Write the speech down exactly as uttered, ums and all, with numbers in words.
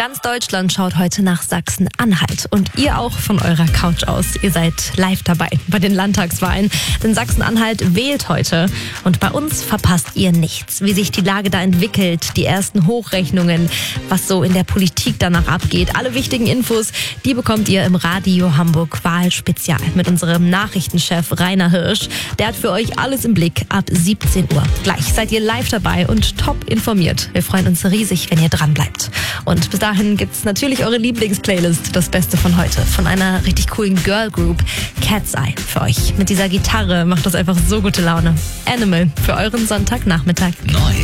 Ganz Deutschland schaut heute nach Sachsen-Anhalt und ihr auch von eurer Couch aus. Ihr seid live dabei bei den Landtagswahlen, denn Sachsen-Anhalt wählt heute und bei uns verpasst ihr nichts. Wie sich die Lage da entwickelt, die ersten Hochrechnungen, was so in der Politik danach abgeht. Alle wichtigen Infos, die bekommt ihr im Radio Hamburg Wahlspezial mit unserem Nachrichtenchef Rainer Hirsch. Der hat für euch alles im Blick ab siebzehn Uhr. Gleich seid ihr live dabei und top informiert. Wir freuen uns riesig, wenn ihr dran bleibt. Und bis dahin gibt's natürlich eure Lieblingsplaylist, das Beste von heute, von einer richtig coolen Girl Group, Cat's Eye, für euch. Mit dieser Gitarre macht das einfach so gute Laune. Animal für euren Sonntagnachmittag. Neu